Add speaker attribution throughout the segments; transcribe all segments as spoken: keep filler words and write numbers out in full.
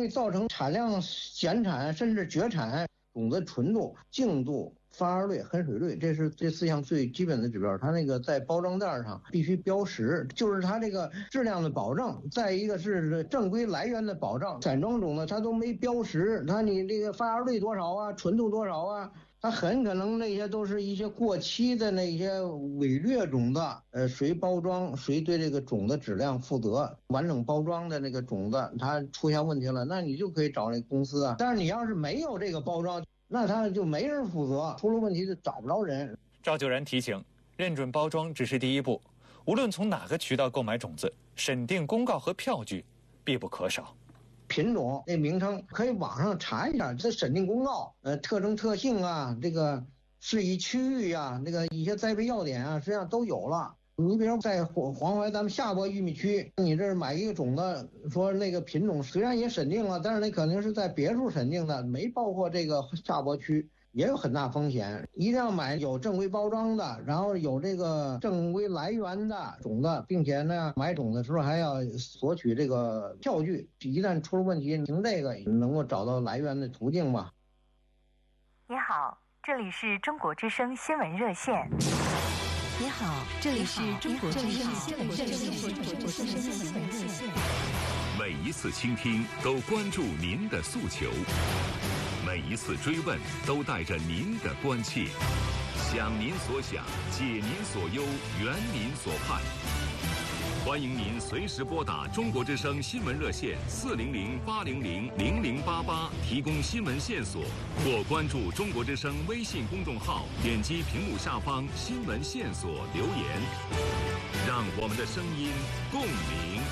Speaker 1: 容易造成产量减产甚至绝产。种子纯度、净度、发芽率、含水率，这是这四项最基本的指标。它那个在包装袋上必须标识，就是它这个质量的保证。再一个是正规来源的保障。散装种子它都没标识，它你这个发芽率多少啊，纯度多少啊，它很可能那些都是一些过期的那些伪劣种子。呃，谁包装谁对这个种子质量负责。完整包装的那个种子它出现问题了，那你就可以找那公司啊。但是你要是没有这个包装，那他就没人负责，出了问题就找不着人。
Speaker 2: 赵九然提醒，认准包装只是第一步，无论从哪个渠道购买种子，审定公告和票据必不可少。
Speaker 1: 品种那名称可以网上查一下，这审定公告，呃，特征特性啊，这个适宜区域啊，那个一些栽培要点啊，实际上都有了。你比如在黄黄淮咱们下播玉米区，你这买一个种子，说那个品种虽然也审定了，但是那肯定是在别处审定的，没包括这个下播区，也有很大风险。一定要买有正规包装的，然后有这个正规来源的种子，并且呢，买种子的时候还要索取这个票据，一旦出了问题，凭这个能够找到来源的途径嘛。
Speaker 3: 你好，这里是中国之声新闻热线。
Speaker 4: 你好，这里是中国之声新闻热线。
Speaker 5: 每一次倾听都关注您的诉求，每一次追问都带着您的关切，想您所想，解您所忧，圆您所盼。欢迎您随时拨打中国之声新闻热线四零零八零零零零八八提供新闻线索，或关注中国之声微信公众号，点击屏幕下方新闻线索留言，让我们的声音共鸣。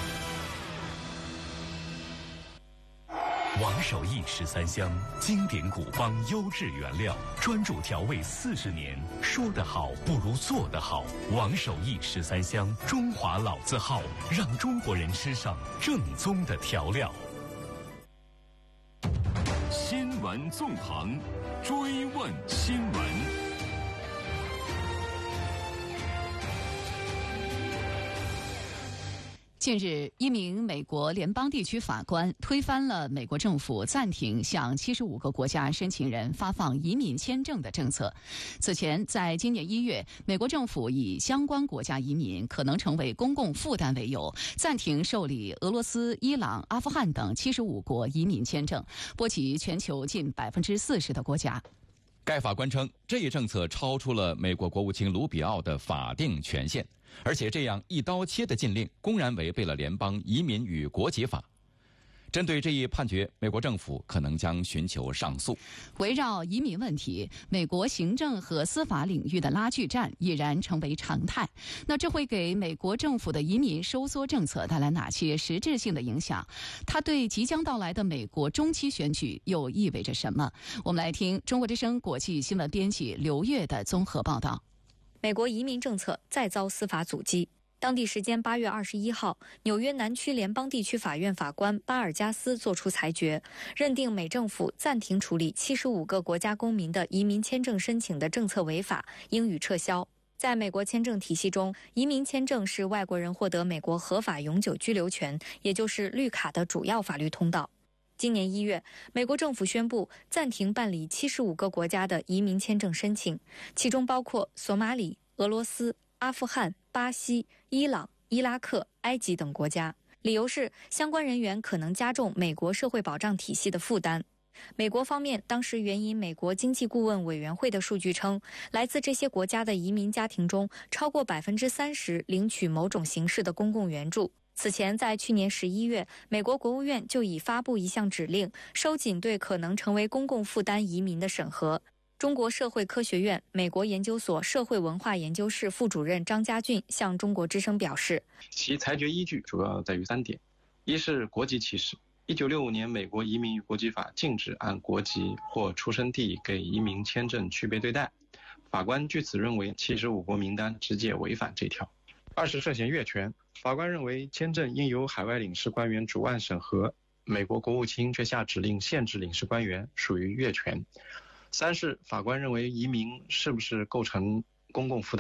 Speaker 6: 王守义十三香，经典古方优质原料，专注调味四十年，说得好不如做得好。王守义十三香，中华老字号，让中国人吃上正宗的调料。
Speaker 5: 新闻纵横，追问新闻。
Speaker 7: 近日，一名美国联邦地区法官推翻了美国政府暂停向七十五个国家申请人发放移民签证的政策。此前，在今年一月，美国政府以相关国家移民可能成为公共负担为由，暂停受理俄罗斯、伊朗、阿富汗等七十五国移民签证，波及全球近百分之四十的国家。
Speaker 8: 该法官称，这一政策超出了美国国务卿卢比奥的法定权限，而且这样一刀切的禁令公然违背了联邦移民与国籍法。针对这一判决，美国政府可能将寻求上诉。
Speaker 7: 围绕移民问题，美国行政和司法领域的拉锯战已然成为常态。那这会给美国政府的移民收缩政策带来哪些实质性的影响？它对即将到来的美国中期选举又意味着什么？我们来听中国之声国际新闻编辑刘越的综合报道。
Speaker 9: 美国移民政策再遭司法阻击。当地时间八月二十一号，纽约南区联邦地区法院法官巴尔加斯作出裁决，认定美政府暂停处理七十五个国家公民的移民签证申请的政策违法，应予撤销。在美国签证体系中，移民签证是外国人获得美国合法永久居留权，也就是绿卡的主要法律通道。今年一月，美国政府宣布暂停办理七十五个国家的移民签证申请，其中包括索马里、俄罗斯、阿富汗、巴西、伊朗、伊拉克、埃及等国家，理由是相关人员可能加重美国社会保障体系的负担。美国方面当时援引美国经济顾问委员会的数据称，来自这些国家的移民家庭中，超过百分之三十领取某种形式的公共援助。此前，在去年十一月，美国国务院就已发布一项指令，收紧对可能成为公共负担移民的审核。中国社会科学院美国研究所社会文化研究室副主任张家俊向中国之声表示，
Speaker 10: 其裁决依据主要在于三点：一是国籍歧视。一九六五年美国移民与国籍法禁止按国籍或出生地给移民签证区别对待，法官据此认为七十五国名单直接违反这条。二是涉嫌越权，法官认为签证应由海外领事官员主案审核，美国国务卿却下指令限制领事官员，属于越权。三是法官认为移民是不是构成公共负担，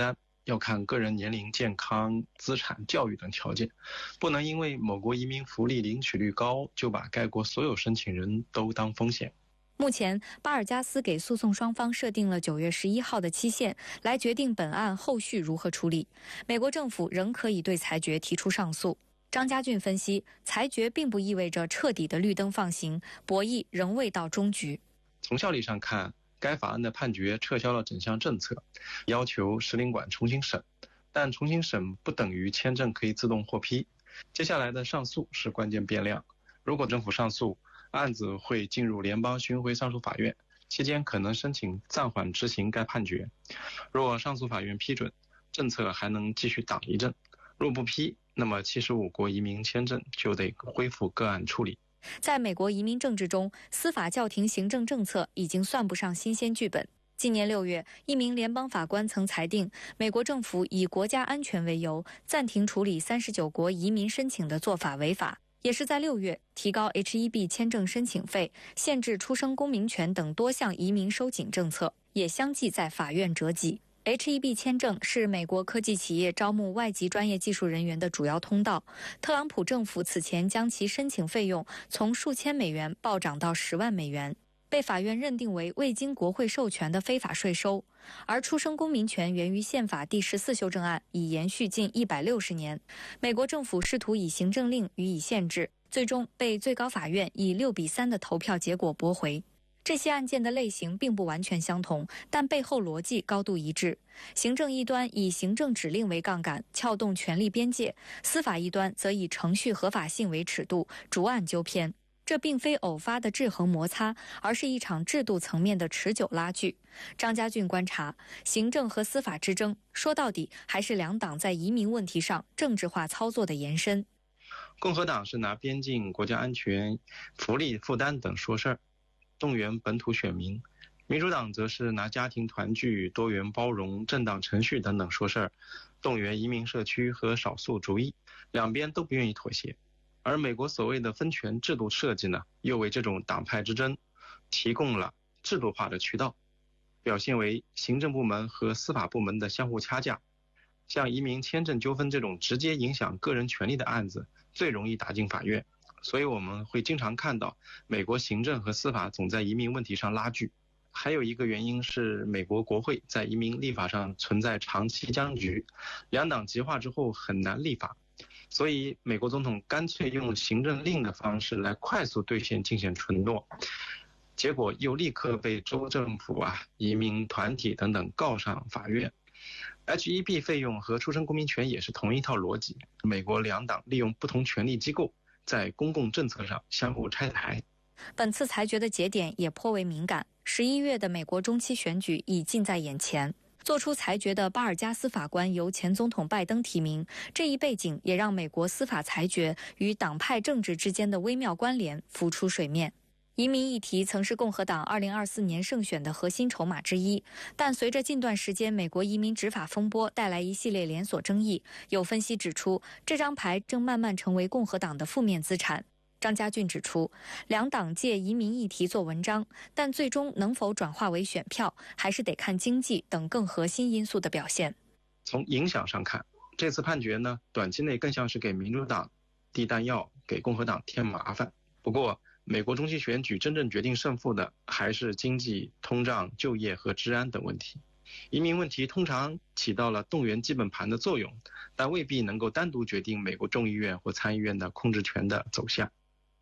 Speaker 10: 要看个人年龄、健康、资产、教育等条件，不能因为某国移民福利领取率高，就把该国所有申请人都当风险。
Speaker 9: 目前，巴尔加斯给诉讼双方设定了九月十一号的期限，来决定本案后续如何处理。美国政府仍可以对裁决提出上诉。张家俊分析，裁决并不意味着彻底的绿灯放行，博弈仍未到终局。
Speaker 10: 从效力上看，该法案的判决撤销了整项政策，要求使领馆重新审，但重新审不等于签证可以自动获批。接下来的上诉是关键变量，如果政府上诉，案子会进入联邦巡回上诉法院，期间可能申请暂缓执行该判决。若上诉法院批准，政策还能继续挡一阵；若不批，那么七十五国移民签证就得恢复个案处理。
Speaker 9: 在美国移民政治中，司法叫停行政政策已经算不上新鲜剧本。今年六月，一名联邦法官曾裁定，美国政府以国家安全为由暂停处理三十九国移民申请的做法违法。也是在六月，提高 H 一 B 签证申请费、限制出生公民权等多项移民收紧政策，也相继在法院折戟。H 一 B 签证是美国科技企业招募外籍专业技术人员的主要通道。特朗普政府此前将其申请费用从数千美元暴涨到十万美元，被法院认定为未经国会授权的非法税收。而出生公民权源于宪法第十四修正案，已延续近一百六十年。美国政府试图以行政令予以限制，最终被最高法院以六比三的投票结果驳回。这些案件的类型并不完全相同，但背后逻辑高度一致。行政一端以行政指令为杠杆，撬动权力边界；司法一端则以程序合法性为尺度，逐案纠偏。这并非偶发的制衡摩擦，而是一场制度层面的持久拉锯。张家俊观察，行政和司法之争，说到底还是两党在移民问题上政治化操作的延伸。
Speaker 10: 共和党是拿边境、国家安全、福利负担等说事儿，动员本土选民；民主党则是拿家庭团聚、多元包容、正当程序等等说事儿，动员移民社区和少数族裔。两边都不愿意妥协。而美国所谓的分权制度设计呢，又为这种党派之争提供了制度化的渠道，表现为行政部门和司法部门的相互掐架。像移民签证纠纷这种直接影响个人权利的案子，最容易打进法院。所以我们会经常看到美国行政和司法总在移民问题上拉锯。还有一个原因是美国国会在移民立法上存在长期僵局，两党极化之后很难立法。所以美国总统干脆用行政令的方式来快速兑现竞选承诺，结果又立刻被州政府啊、移民团体等等告上法院。H 一 B 费用和出生公民权也是同一套逻辑，美国两党利用不同权力机构在公共政策上相互拆台。
Speaker 9: 本次裁决的节点也颇为敏感，十一月的美国中期选举已近在眼前。做出裁决的巴尔加斯法官由前总统拜登提名，这一背景也让美国司法裁决与党派政治之间的微妙关联浮出水面。移民议题曾是共和党二零二四年胜选的核心筹码之一，但随着近段时间美国移民执法风波带来一系列连锁争议，有分析指出，这张牌正慢慢成为共和党的负面资产。张家俊指出，两党借移民议题做文章，但最终能否转化为选票，还是得看经济等更核心因素的表现。
Speaker 10: 从影响上看，这次判决呢，短期内更像是给民主党递弹药，给共和党添麻烦。不过，美国中期选举真正决定胜负的，还是经济、通胀、就业和治安等问题。移民问题通常起到了动员基本盘的作用，但未必能够单独决定美国众议院或参议院的控制权的走向。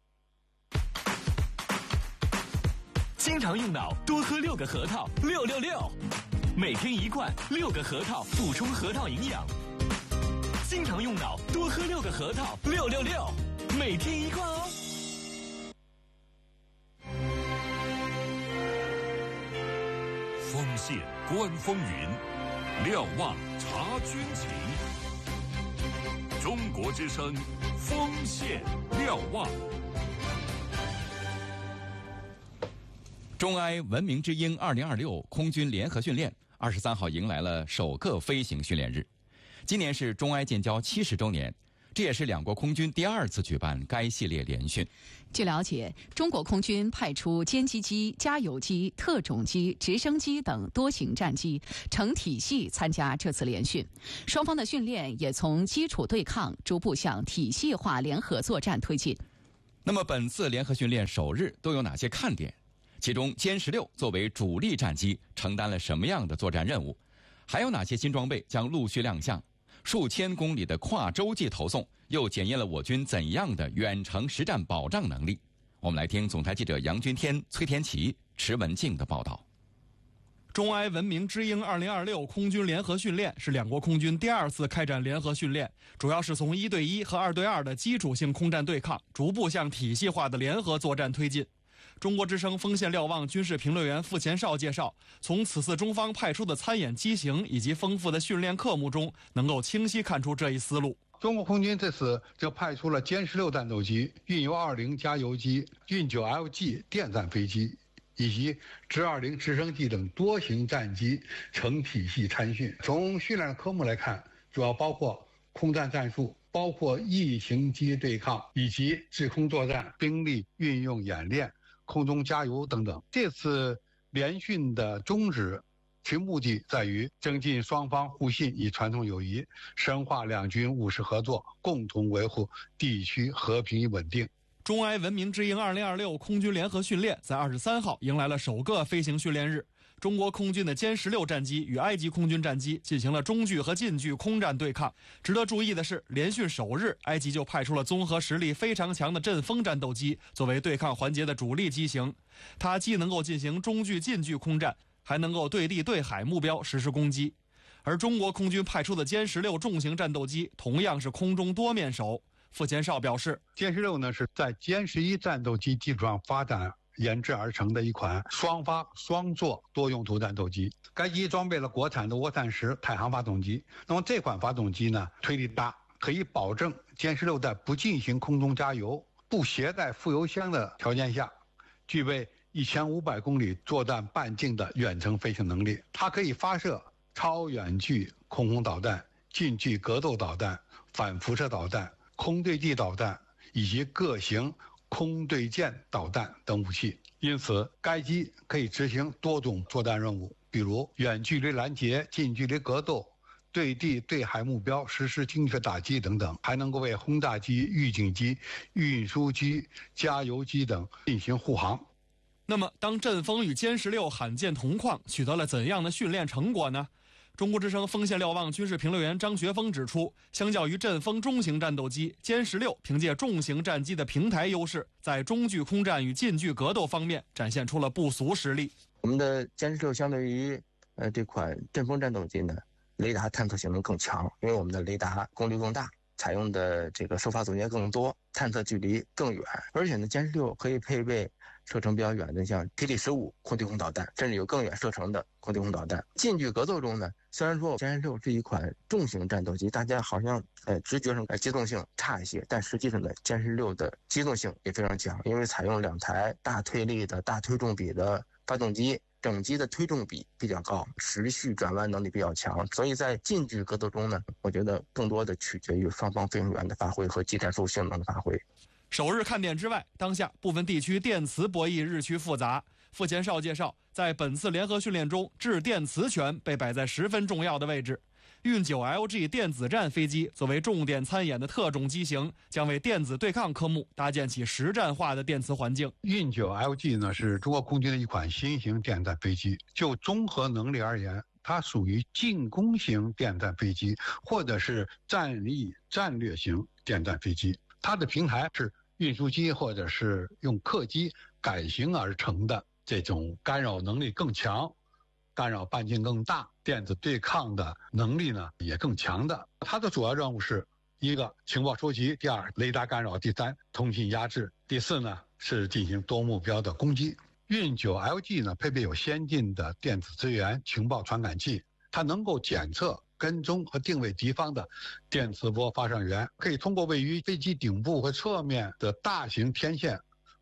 Speaker 6: 经常用脑，多喝六个核桃，六六六，每天一罐，六个核桃补充核桃营养。经常用脑，多喝六个核桃，六六六，每天一罐哦。
Speaker 5: 锋线观风云，瞭望察军情。中国之声，锋线瞭望。
Speaker 8: 中埃文明之鹰二零二六空军联合训练二十三号迎来了首个飞行训练日。今年是中埃建交七十周年， 这也是两国空军第二次举办该系列联训。
Speaker 7: 据了解，中国空军派出歼击机、加油机、特种机、直升机等多型战机成体系参加这次联训，双方的训练也从基础对抗逐步向体系化联合作战推进。
Speaker 8: 那么本次联合训练首日都有哪些看点？其中歼十六作为主力战机承担了什么样的作战任务？还有哪些新装备将陆续亮相？数千公里的跨洲际投送又检验了我军怎样的远程实战保障能力？我们来听总台记者杨军天、崔天琪、池文静的报道。
Speaker 11: 中埃文明之鹰二零二六空军联合训练是两国空军第二次开展联合训练，主要是从一对一和二对二的基础性空战对抗，逐步向体系化的联合作战推进。中国之声锋线瞭望军事评论员傅前绍介绍，从此次中方派出的参演机型以及丰富的训练科目中，能够清晰看出这一思路。
Speaker 12: 中国空军这次就派出了歼十六战斗机、运油二零加油机、运九 L G 电战飞机以及直二零直升机等多型战机成体系参训。从训练科目来看，主要包括空战战术，包括异形机对抗以及制空作战、兵力运用演练、空中加油等等。这次联训的宗旨其目的在于增进双方互信与传统友谊，深化两军务实合作，共同维护地区和平与稳定。
Speaker 11: 中埃文明之鹰二零二六空军联合训练在二十三号迎来了首个飞行训练日。中国空军的歼十六战机与埃及空军战机进行了中距和近距空战对抗。值得注意的是，联训首日，埃及就派出了综合实力非常强的阵风战斗机作为对抗环节的主力机型，它既能够进行中距、近距空战，还能够对地对海目标实施攻击。而中国空军派出的歼十六重型战斗机同样是空中多面手。傅前绍表示，
Speaker 12: 歼十六呢是在歼十一战斗机基础上发展研制而成的一款双发双座多用途战斗机。该机装备了国产的涡扇十太行发动机。那么这款发动机呢，推力大，可以保证歼十六在不进行空中加油、不携带副油箱的条件下，具备一千五百公里作战半径的远程飞行能力。它可以发射超远距空空导弹、近距格斗导弹、反辐射导弹、空对地导弹以及各型空对舰导弹等武器。因此该机可以执行多种作战任务，比如远距离拦截、近距离格斗、对地对海目标实施精确打击等等，还能够为轰炸机、预警机、运输机、加油机等进行护航。
Speaker 11: 那么当阵风与歼十六罕见同框，取得了怎样的训练成果呢？中国之声锋线瞭望军事评论员张学峰指出，相较于阵风中型战斗机，歼十六凭借重型战机的平台优势，在中距空战与近距格斗方面展现出了不俗实力。
Speaker 13: 我们的歼十六相对于呃这款阵风战斗机呢，雷达探测性能更强，因为我们的雷达功率更大，采用的这个收发组件更多，探测距离更远，而且呢，歼十六可以配备射程比较远的像霹雳十五空对空导弹，甚至有更远射程的空对空导弹。近距格斗中呢，虽然说歼十六是一款重型战斗机，大家好像呃直觉上呃机动性差一些，但实际上呢，歼十六的机动性也非常强，因为采用两台大推力的大推重比的发动机。整机的推重比比较高，持续转弯能力比较强，所以在近距格斗中呢，我觉得更多的取决于双方飞行员的发挥和技战术性能的发挥。
Speaker 11: 首日看点之外，当下部分地区电磁博弈日趋复杂。傅前绍介绍，在本次联合训练中，制电磁权被摆在十分重要的位置。运九 L G 电子战飞机作为重点参演的特种机型，将为电子对抗科目搭建起实战化的电磁环境。
Speaker 12: 运九 L G 呢是中国空军的一款新型电战飞机，就综合能力而言，它属于进攻型电战飞机，或者是战力战略型电战飞机。它的平台是运输机或者是用客机改型而成的，这种干扰能力更强，干扰半径更大，电子对抗的能力呢也更强的。它的主要任务是一个情报收集，第二雷达干扰，第三通信压制，第四呢是进行多目标的攻击。运九 L G 呢配备有先进的电子资源情报传感器，它能够检测跟踪和定位敌方的电磁波发射源，可以通过位于飞机顶部和侧面的大型天线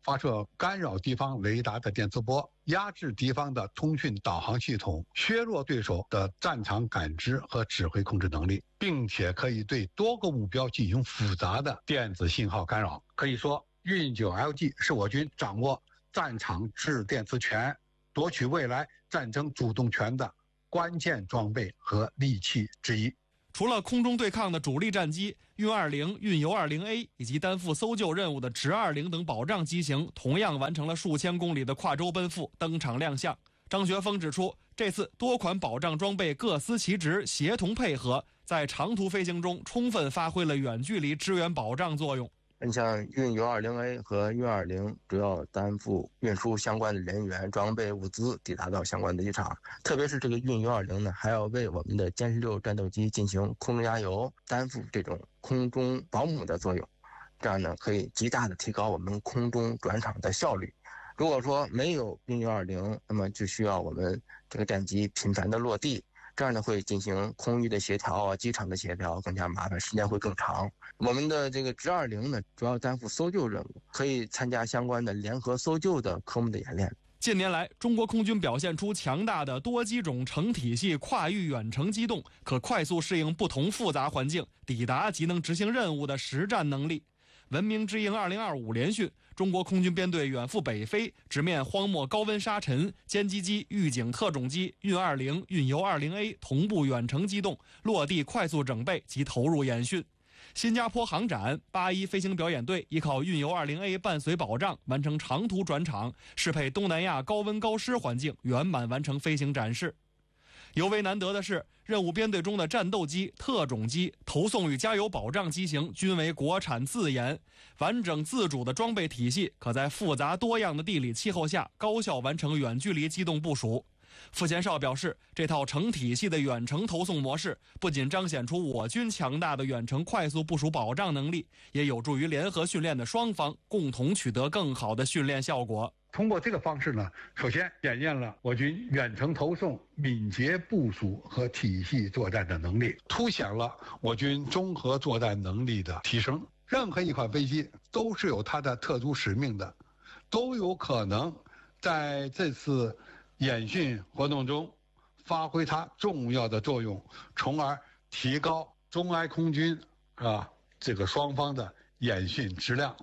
Speaker 12: 发射干扰敌方雷达的电磁波，压制敌方的通讯导航系统，削弱对手的战场感知和指挥控制能力，并且可以对多个目标进行复杂的电子信号干扰。可以说，运九 L G 是我军掌握战场制电磁权、夺取未来战争主动权的关键装备和利器之一。
Speaker 11: 除了空中对抗的主力战机运二零、运油二零 A 以及担负搜救任务的直二零等保障机型，同样完成了数千公里的跨洲奔赴，登场亮相。张学峰指出，这次多款保障装备各司其职，协同配合，在长途飞行中充分发挥了远距离支援保障作用。
Speaker 13: 你像运油 二零 A 和运二零主要担负运输相关的人员、装备、物资抵达到相关的机场，特别是这个运油二零呢，还要为我们的歼十六战斗机进行空中加油，担负这种空中保姆的作用，这样呢可以极大的提高我们空中转场的效率。如果说没有运油二零，那么就需要我们这个战机频繁的落地，这样呢会进行空域的协调啊，机场的协调更加麻烦，时间会更长。我们的这个直二零呢，主要担负搜救任务，可以参加相关的联合搜救的科目的演练。
Speaker 11: 近年来，中国空军表现出强大的多机种成体系跨域远程机动，可快速适应不同复杂环境，抵达及能执行任务的实战能力。文明之鹰二零二五联训，中国空军编队远赴北非，直面荒漠高温沙尘，歼击机、预警特种机、运二零、运油二零 A 同步远程机动，落地快速整备及投入演训。新加坡航展八一飞行表演队依靠运油 二零 A 伴随保障，完成长途转场，适配东南亚高温高湿环境，圆满完成飞行展示。尤为难得的是，任务编队中的战斗机、特种机、投送与加油保障机型均为国产自研，完整自主的装备体系可在复杂多样的地理气候下高效完成远距离机动部署。傅前哨表示，这套成体系的远程投送模式不仅彰显出我军强大的远程快速部署保障能力，也有助于联合训练的双方共同取得更好的训练效果。
Speaker 12: 通过这个方式呢，首先检验了我军远程投送、敏捷部署和体系作战的能力，凸显了我军综合作战能力的提升。任何一款飞机都是有它的特殊使命的，都有可能在这次演训活动中发挥它重要的作用，从而提高中埃空军啊这个双方的演训质量。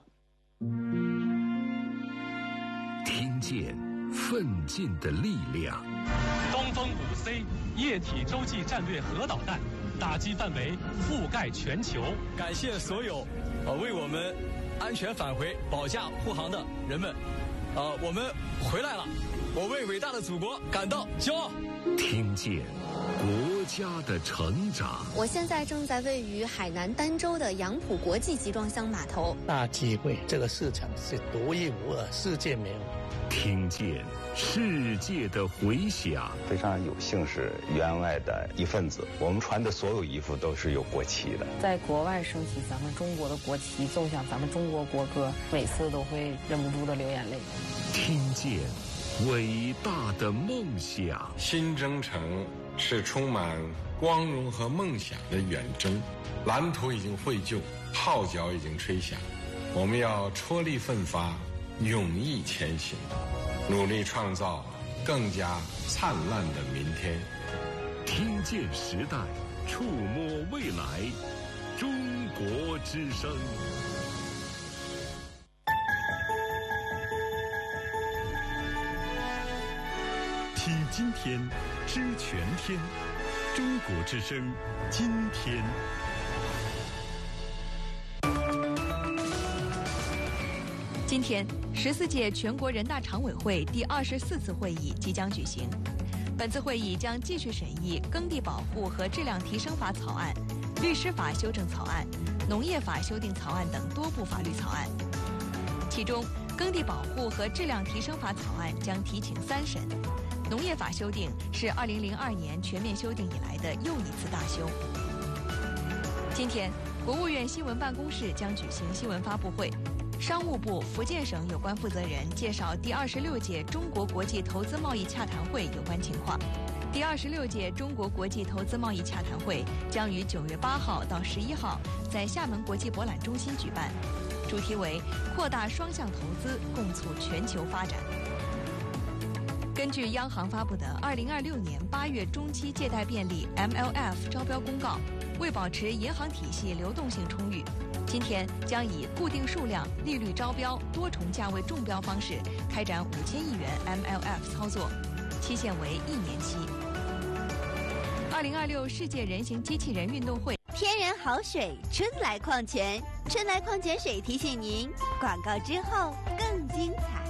Speaker 5: 听见奋进的力量。
Speaker 14: 东风五 C 液体洲际战略核导弹，打击范围覆盖全球。
Speaker 15: 感谢所有呃为我们安全返回保驾护航的人们，呃，我们回来了，我为伟大的祖国感到骄傲。
Speaker 5: 听见国家的成长。
Speaker 16: 我现在正在位于海南儋州的杨浦国际集装箱码头。
Speaker 17: 大机会，这个市场是独一无二，世界没有。
Speaker 5: 听见世界的回响。
Speaker 18: 非常有幸是员外的一份子，我们穿的所有衣服都是有国旗的。
Speaker 19: 在国外升起咱们中国的国旗，奏响咱们中国国歌，每次都会忍不住的流眼泪。
Speaker 5: 听见伟大的梦想。
Speaker 20: 新征程是充满光荣和梦想的远征，蓝图已经绘就，号角已经吹响，我们要踔厉奋发，勇毅前行，努力创造更加灿烂的明天。
Speaker 5: 听见时代，触摸未来，中国之声。
Speaker 6: 听今天，知全天。中国之声，今天。
Speaker 4: 今天，十四届全国人大常委会第二十四次会议即将举行。本次会议将继续审议《耕地保护和质量提升法》草案、律师法修正草案、农业法修订草案等多部法律草案。其中，《耕地保护和质量提升法》草案将提请三审。农业法修订是二零零二年全面修订以来的又一次大修。今天，国务院新闻办公室将举行新闻发布会，商务部、福建省有关负责人介绍第二十六届中国国际投资贸易洽谈会有关情况。第二十六届中国国际投资贸易洽谈会将于九月八号到十一号在厦门国际博览中心举办。 主题为扩大双向投资，共促全球发展。根据央行发布的二零二六年八月中期借贷便利 M L F 招标公告，为保持银行体系流动性充裕，今天将以固定数量、利率招标、多重价位中标方式开展五千亿元 M L F 操作，期限为一年期。二零二六世界人形机器人运动会，
Speaker 21: 天然好水，春来矿泉，春来矿泉水提醒您，广告之后更精彩。